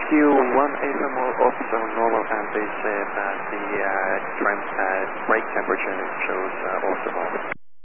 Q1 ASML also normal, and they said that the brake temperature shows also normal.